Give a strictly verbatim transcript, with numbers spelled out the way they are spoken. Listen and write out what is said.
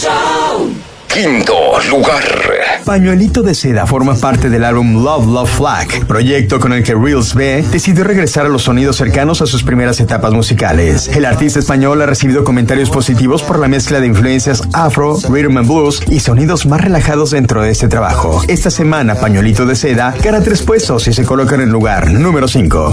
Show. Quinto lugar. Pañuelito de Seda forma parte del álbum Love Love Flag, proyecto con el que Reels B decidió regresar a los sonidos cercanos a sus primeras etapas musicales. El artista español ha recibido comentarios positivos por la mezcla de influencias afro, rhythm and blues y sonidos más relajados dentro de este trabajo. Esta semana, Pañuelito de Seda gana tres puestos y se coloca en el lugar número cinco.